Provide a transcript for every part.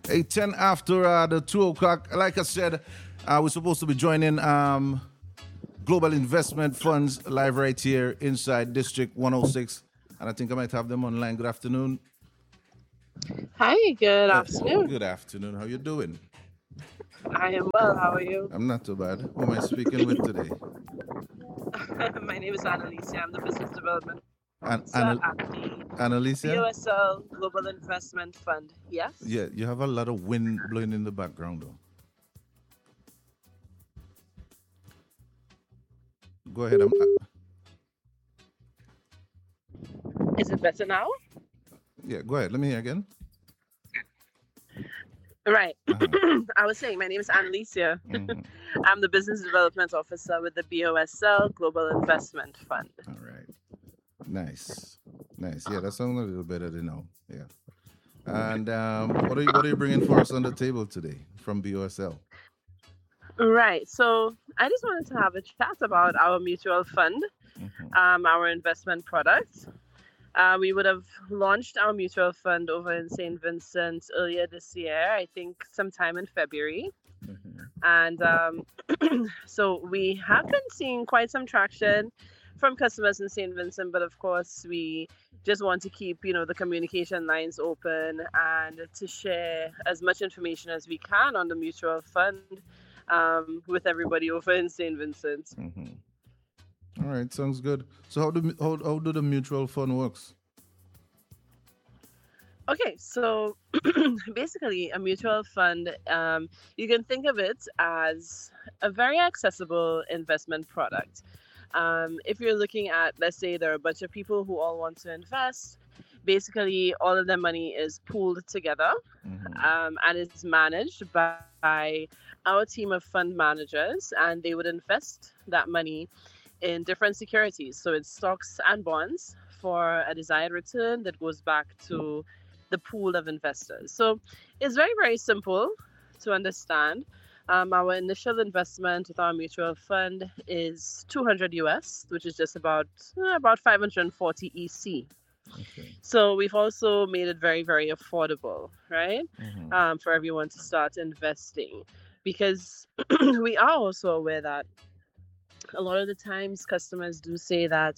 10 after the 2 o'clock. Like I said, we're supposed to be joining Global Investment Funds live right here inside District 106. And I think I might have them online. Good afternoon. Hi, good afternoon. Good afternoon. How you doing? I am well. How are you? I'm not too bad. Who am I speaking with today? My name is Annalisa. I'm the business development An- officer Anna- at the Annalisa? BOSL Global Investment Fund. Yes? Yeah, you have a lot of wind blowing in the background, though. Go ahead. Is it better now? Yeah, go ahead. Let me hear again. Right. Uh-huh. I was saying my name is Annalisa. Mhm. I'm the business development officer with the BOSL Global Investment Fund. All right. Nice. Yeah, that sounds a little better than now. Yeah. And what are you bringing for us on the table today from BOSL? Right. So I just wanted to have a chat about our mutual fund, our investment products. We would have launched our mutual fund over in St. Vincent earlier this year, I think sometime in February. And so we have been seeing quite some traction from customers in St. Vincent, but of course we just want to keep, the communication lines open and to share as much information as we can on the mutual fund with everybody over in St. Vincent. All right, sounds good. So how do the mutual fund works? Okay, so basically a mutual fund, you can think of it as a very accessible investment product. If you're looking at, let's say there are a bunch of people who all want to invest, basically all of their money is pooled together and it's managed by our team of fund managers, and they would invest that money in different securities. So it's stocks and bonds for a desired return that goes back to the pool of investors. So it's very, very simple to understand. Our initial investment with our mutual fund is 200 US, which is just about 540 EC. Okay. So we've also made it very, very affordable, right? For everyone to start investing, because we are also aware that a lot of the times customers do say that,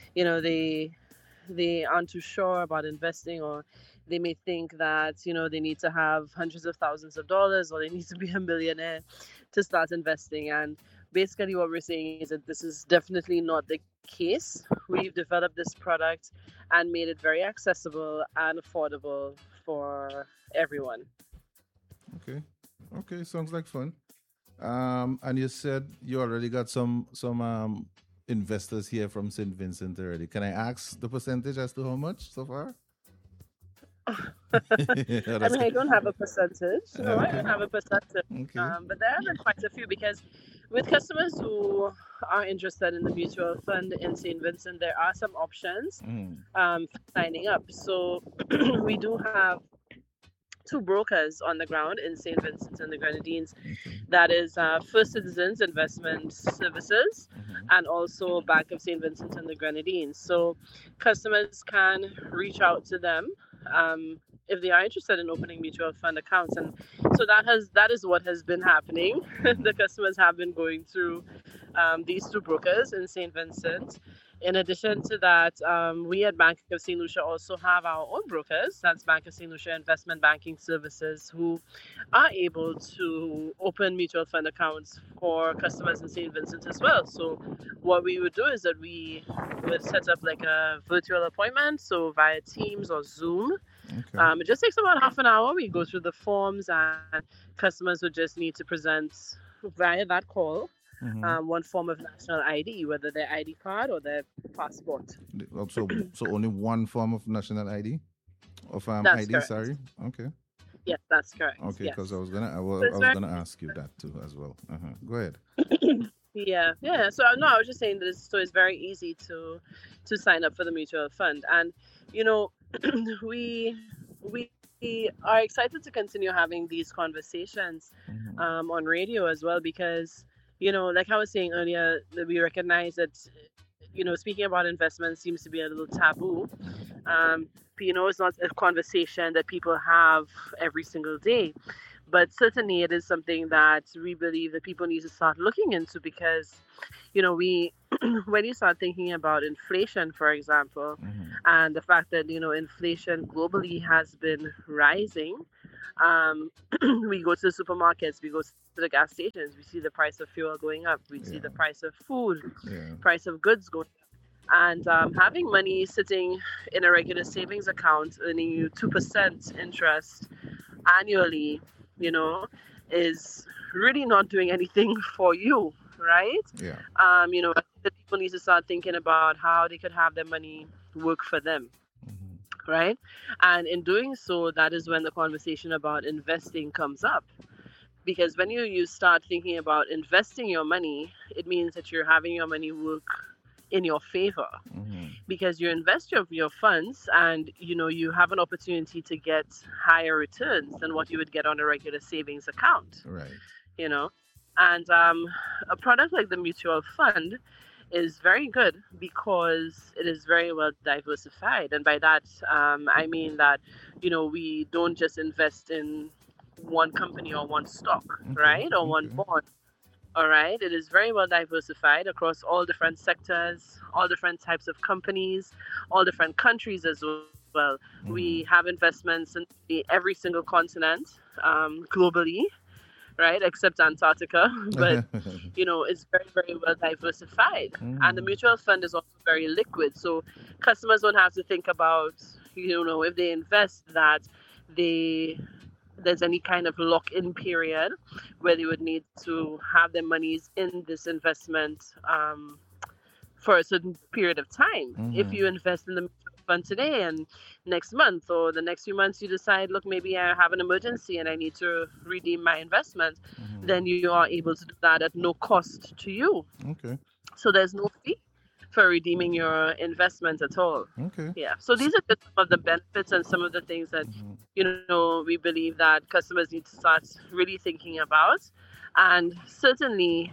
they aren't too sure about investing, or they may think that, they need to have hundreds of thousands of dollars, or they need to be a millionaire to start investing. And basically what we're saying is that this is definitely not the case. We've developed this product and made it very accessible and affordable for everyone. Okay, sounds like fun. And you said you already got some investors here from St. Vincent already. Can I ask the percentage as to how much so far? I don't have a percentage. No, I don't have a percentage. Okay. But there have been quite a few, because with customers who are interested in the mutual fund in St. Vincent, there are some options for signing up. So we do have 2 brokers on the ground in St. Vincent and the Grenadines. That is First Citizens Investment Services and also Bank of St. Vincent and the Grenadines. So customers can reach out to them if they are interested in opening mutual fund accounts. And so that is what has been happening. The customers have been going through these 2 brokers in St. Vincent. In addition to that, we at Bank of St. Lucia also have our own brokers. That's Bank of St. Lucia Investment Banking Services, who are able to open mutual fund accounts for customers in St. Vincent as well. So what we would do is that we would set up like a virtual appointment, so via Teams or Zoom. Okay. It just takes about half an hour. We go through the forms, and customers would just need to present via that call one form of national ID, whether their ID card or their passport. So only one form of national ID? Of That's ID, correct. sorry. Okay. Yes, that's correct. Okay, Yes. because I was gonna ask you that too as well. Go ahead. Yeah. So no, I was just saying that it's very easy to sign up for the mutual fund, and we are excited to continue having these conversations on radio as well, because like I was saying earlier, that we recognize that speaking about investment seems to be a little taboo. It's not a conversation that people have every single day. But certainly it is something that we believe that people need to start looking into because, we when you start thinking about inflation, for example, and the fact that, inflation globally has been rising, we go to the supermarkets, we go to the gas stations, we see the price of fuel going up, we see the price of food, price of goods going up. And having money sitting in a regular savings account earning you 2% interest annually, is really not doing anything for you, right? Yeah. I think that people need to start thinking about how they could have their money work for them, right? And in doing so, that is when the conversation about investing comes up. Because when you start thinking about investing your money, it means that you're having your money work in your favor. Because you invest your funds and you have an opportunity to get higher returns than what you would get on a regular savings account. Right. And a product like the mutual fund is very good because it is very well diversified. And by that, I mean that, we don't just invest in one company or one stock, right? Or one bond. All right. It is very well diversified across all different sectors, all different types of companies, all different countries as well. We have investments in every single continent globally, right? Except Antarctica. But, it's very, very well diversified. And the mutual fund is also very liquid. So customers don't have to think about, if they invest that there's any kind of lock-in period where they would need to have their monies in this investment for a certain period of time. If you invest in the mutual fund today and next month or the next few months you decide, look, maybe I have an emergency and I need to redeem my investment, then you are able to do that at no cost to you. Okay. So there's no fee for redeeming your investment at all. Okay. Yeah. So these are just some of the benefits and some of the things that, we believe that customers need to start really thinking about. And certainly,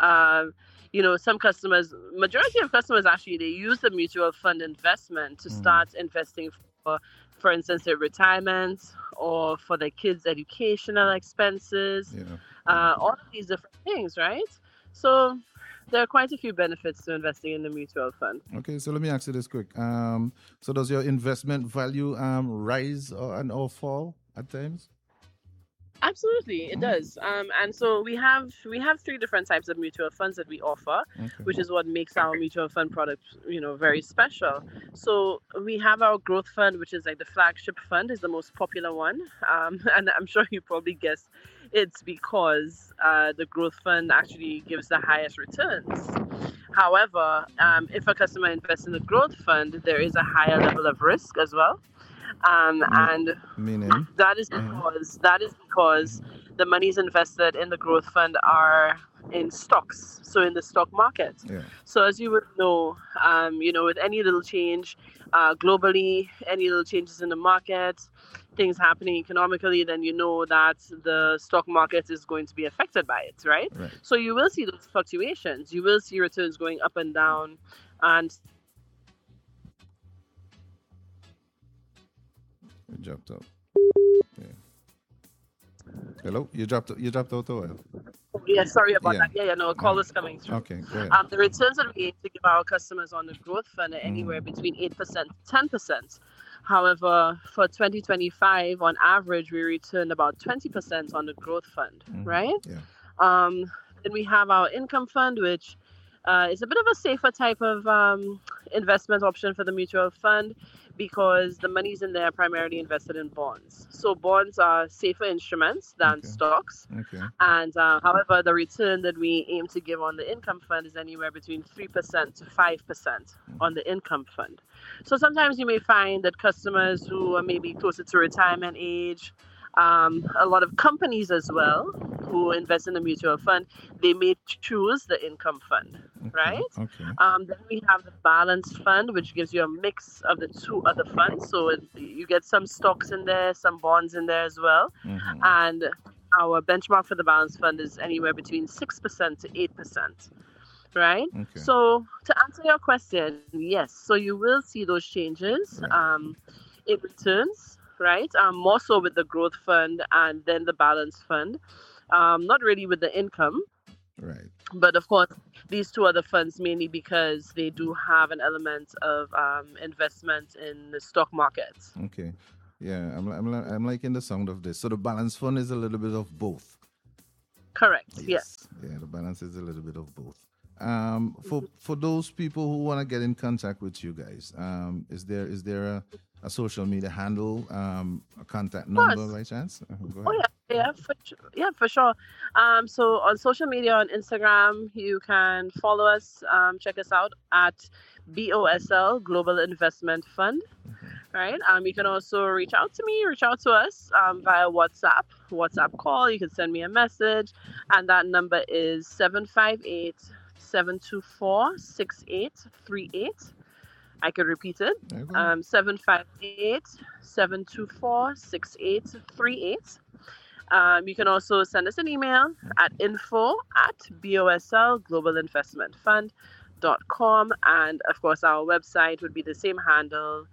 some customers, majority of customers actually, they use the mutual fund investment to start investing for instance, their retirement or for their kids' educational expenses, all of these different things, right? So there are quite a few benefits to investing in the mutual fund. Okay, so let me ask you this quick. So does your investment value rise or fall at times? Absolutely, it does. And so we have 3 different types of mutual funds that we offer, which is what makes our mutual fund product, very special. So we have our growth fund, which is like the flagship fund, is the most popular one. And I'm sure you probably guessed it's because the growth fund actually gives the highest returns. However, if a customer invests in the growth fund, there is a higher level of risk as well. And meaning that is because the monies invested in the growth fund are in stocks, so in the stock market. So as you would know, with any little change globally, any little changes in the market, things happening economically, then you know that the stock market is going to be affected by it, right? So you will see those fluctuations. You will see returns going up and down, and you dropped out. Hello, you dropped out a while. Yeah, sorry about that. No, a call is coming through. Okay, go ahead. The returns that we aim to give our customers on the growth fund are anywhere between 8% to 10%. However, for 2025, on average, we returned about 20% on the growth fund, right? Then we have our income fund, which is a bit of a safer type of investment option for the mutual fund because the money's in there primarily invested in bonds. So bonds are safer instruments than stocks. And however, the return that we aim to give on the income fund is anywhere between 3% to 5% on the income fund. So sometimes you may find that customers who are maybe closer to retirement age, a lot of companies as well who invest in the mutual fund, they may choose the income fund, right? Then we have the balanced fund, which gives you a mix of the 2 other funds. So you get some stocks in there, some bonds in there as well. And our benchmark for the balanced fund is anywhere between 6% to 8%. Right? So to answer your question, yes. So you will see those changes. in returns, right? More so with the growth fund and then the balance fund. Not really with the income, Right. but of course, these two other funds mainly because they do have an element of investment in the stock market. Okay. Yeah, I'm liking the sound of this. So the balance fund is a little bit of both. Correct. Yes. Yes. Yeah, the balance is a little bit of both. For those people who want to get in contact with you guys, is there a social media handle, a contact Of number course. by chance? Go Oh ahead. yeah, for sure. So on social media, on Instagram, you can follow us. Check us out at BOSL Global Investment Fund. Right. You can also reach out to me, reach out to us via WhatsApp call. You can send me a message, and that number is 758-724-6838. I could repeat it. There you go. 758-724-6838. You can also send us an email at info@boslglobalinvestmentfund.com. And of course, our website would be the same handle,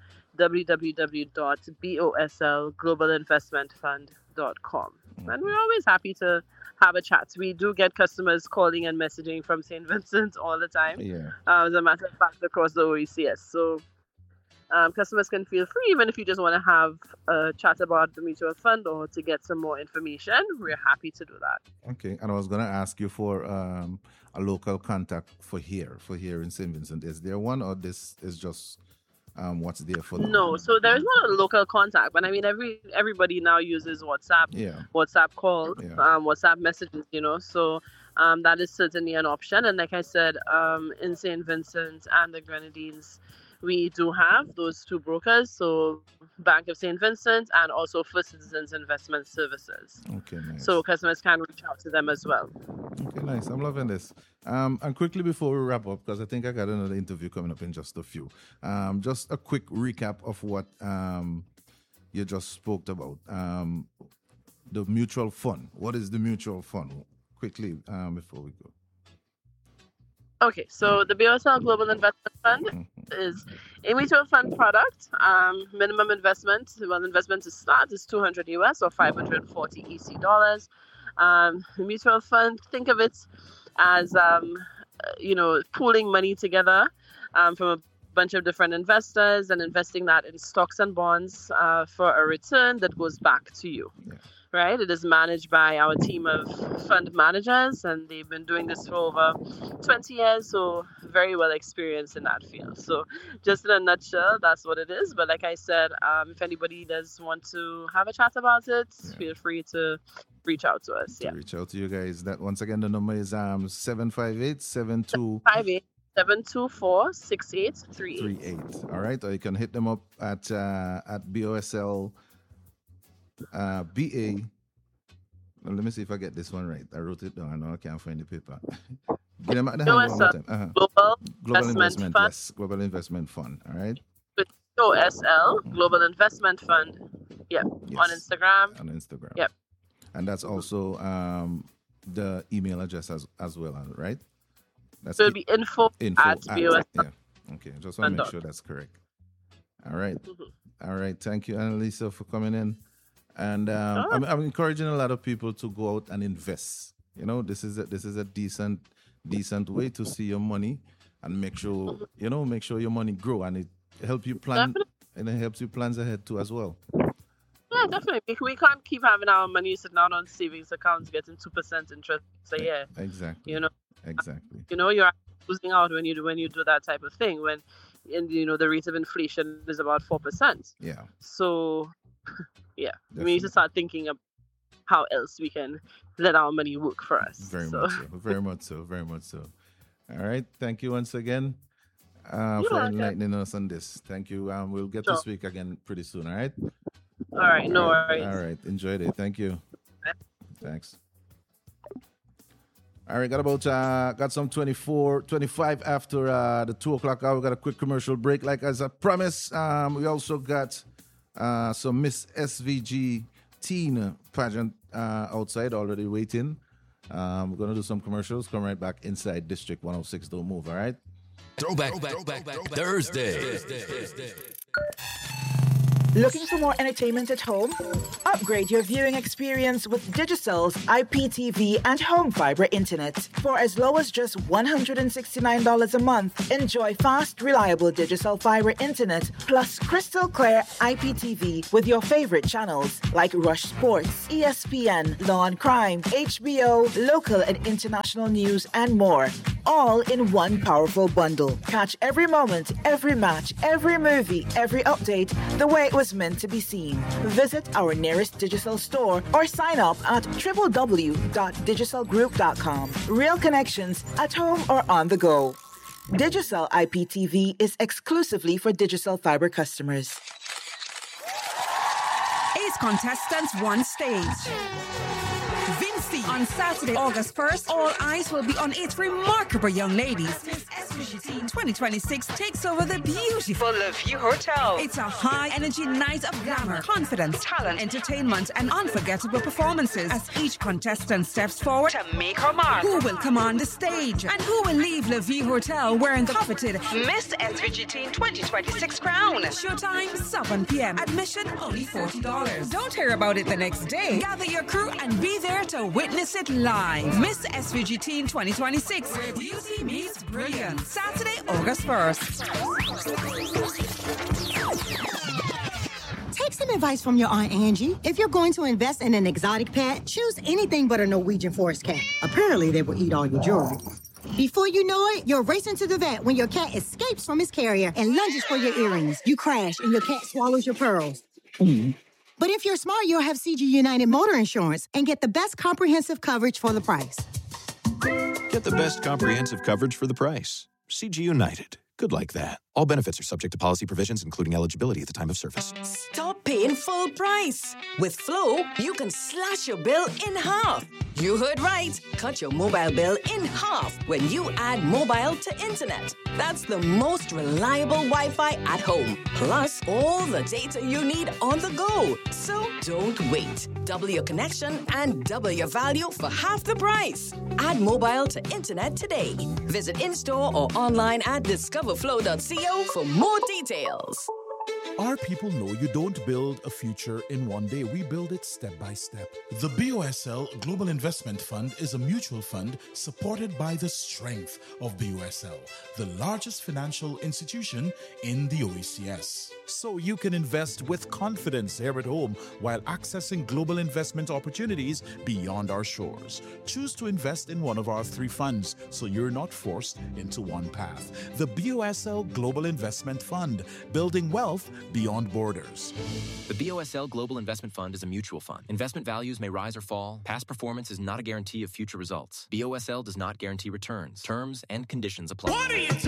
www.boslglobalinvestmentfund.com. And we're always happy to have a chat. We do get customers calling and messaging from St. Vincent all the time. Yeah. As a matter of fact, across the OECS. So customers can feel free, even if you just want to have a chat about the mutual fund or to get some more information. We're happy to do that. Okay. And I was gonna ask you for a local contact for here in St. Vincent. Is there one, or this is just what's there for them? No, so there's not a local contact, but I mean everybody now uses WhatsApp, Yeah. WhatsApp calls, Yeah. WhatsApp messages, so that is certainly an option. And like I said, in St. Vincent and the Grenadines, we do have those two brokers, so Bank of St. Vincent and also First Citizens Investment Services. Okay, nice. So customers can reach out to them as well. Okay, nice. I'm loving this. And quickly before we wrap up, because I think I got another interview coming up in just a few. Just a quick recap of what you just spoke about. The mutual fund. What is the mutual fund? Quickly, before we go. Okay, so the BOSL Global Investment Fund is a mutual fund product. Minimum investment, investment to start is $200 US or 540 EC dollars. Mutual fund, think of it as pooling money together from a bunch of different investors and investing that in stocks and bonds for a return that goes back to you. Yeah. Right? It is managed by our team of fund managers, and they've been doing this for over 20 years, so very well experienced in that field. So just in a nutshell, that's what it is. But like I said, if anybody does want to have a chat about it, feel free to reach out to us. Reach out to you guys. That once again, the number is 758-72... 724-6838. All right, or you can hit them up at BOSL BA. Let me see if I get this one right. I wrote it down. I know I can't find the paper. Get them at the hand one more time. Global Investment Fund. Yes, Global Investment Fund. All right. With BOSL Global Investment Fund. Yep. Yes. On Instagram. On Instagram. Yep. And that's also the email address as well, right? That's so it'll be info at BOSL. Yeah. Okay. I just want to make sure that's correct. All right. All right. Thank you, Annalisa, for coming in. And I'm encouraging a lot of people to go out and invest. This is a decent way to see your money and make sure your money grow, and it helps you plan. Definitely. And it helps you plans ahead too as well. Yeah, definitely. We can't keep having our money sitting out on savings accounts getting 2% interest a year. Exactly. Exactly. You're losing out when you do that type of thing. When the rate of inflation is about 4%. Yeah. So. Yeah, Definitely. we need to start thinking of how else we can let our money work for us. Very much so. Very much so. All right. Thank you once again for enlightening us on this. Thank you. We'll get to speak again pretty soon. All right. All right. No worries. All right. Enjoyed it. Thank you. Thanks. All right. Got some 25 after the 2:00 hour. We got a quick commercial break. Like as I promised, we also got some Miss SVG teen pageant outside already waiting. We're going to do some commercials. Come right back inside District 106. Don't move, all right? Throwback Thursday. Looking for more entertainment at home? Upgrade your viewing experience with Digicel's IPTV and home fiber internet. For as low as just $169 a month, enjoy fast, reliable Digicel fiber internet plus crystal clear IPTV with your favorite channels like Rush Sports, ESPN, Law and Crime, HBO, local and international news, and more. All in one powerful bundle. Catch every moment, every match, every movie, every update the way it was meant to be seen. Visit our nearest Digicel store or sign up at www.digicelgroup.com. Real connections at home or on the go. Digicel IPTV is exclusively for Digicel fiber customers. Ace contestants one stage. Vinci. On Saturday, August 1st, all eyes will be on 8 remarkable young ladies. Miss SVGT 2026 takes over the beautiful Le View Hotel. It's a high-energy night of glamour, confidence, talent, entertainment, and unforgettable performances as each contestant steps forward to make her mark. Who will command the stage? And who will leave Le View Hotel wearing the coveted Miss SVGT 2026 crown? Showtime, 7 p.m. Admission, only $40. Don't hear about it the next day. Gather your crew and be there to witness it live. Miss SVGT 2026, where beauty meets brilliance. Saturday, August 1st. Take some advice from your Aunt Angie. If you're going to invest in an exotic pet, choose anything but a Norwegian forest cat. Apparently, they will eat all your jewelry. Before you know it, you're racing to the vet when your cat escapes from his carrier and lunges for your earrings. You crash and your cat swallows your pearls. But if you're smart, you'll have CG United Motor Insurance and get the best comprehensive coverage for the price. Get the best comprehensive coverage for the price. CG United. Good like that. All benefits are subject to policy provisions, including eligibility at the time of service. Stop paying full price. With Flow, you can slash your bill in half. You heard right. Cut your mobile bill in half when you add mobile to internet. That's the most reliable Wi-Fi at home. Plus, all the data you need on the go. So don't wait. Double your connection and double your value for half the price. Add mobile to internet today. Visit in-store or online at discoverflow.co for more details. Our people know you don't build a future in one day. We build it step by step. The BOSL Global Investment Fund is a mutual fund supported by the strength of BOSL, the largest financial institution in the OECS. So you can invest with confidence here at home while accessing global investment opportunities beyond our shores. Choose to invest in one of our 3 funds so you're not forced into one path. The BOSL Global Investment Fund, building wealth beyond borders. The BOSL Global Investment Fund is a mutual fund. Investment values may rise or fall. Past performance is not a guarantee of future results. BOSL does not guarantee returns. Terms and conditions apply. What are you